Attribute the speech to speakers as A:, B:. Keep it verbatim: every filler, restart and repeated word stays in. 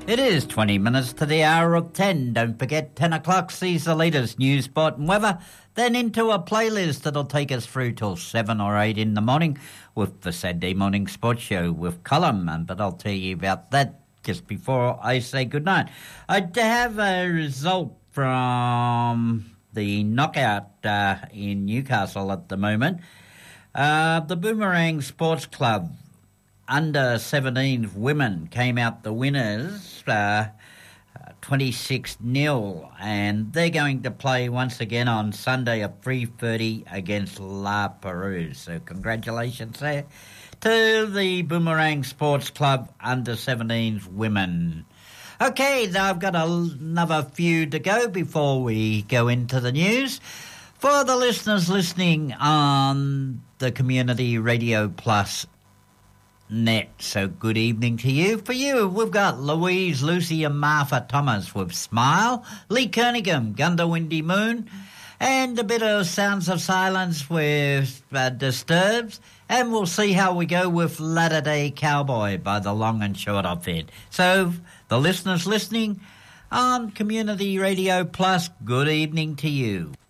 A: It is twenty minutes to the hour of ten. Don't forget, ten o'clock sees the latest news, sport and weather, then into a playlist that'll take us through till seven or eight in the morning with the Saturday Morning Sports Show with Colum, and but I'll tell you about that just before I say goodnight. I have a result from the knockout uh, in Newcastle at the moment. Uh, the Boomerang Sports Club under seventeen women came out the winners, uh, twenty-six nil, and they're going to play once again on Sunday at three thirty against La Perouse. So congratulations there to the Boomerang Sports Club under seventeens women. Okay, now I've got a, another few to go before we go into the news. For the listeners listening on the Community Radio Plus net, so good evening to you. For you, we've got Louise, Lucy and Martha Thomas with Smile, Lee Kernighan, Gundawindi Moon, and a bit of Sounds of Silence with uh, Disturbs, and we'll see how we go with Latter Day Cowboy by the Long and Short of it. So, the listeners listening on Community Radio Plus, good evening to you.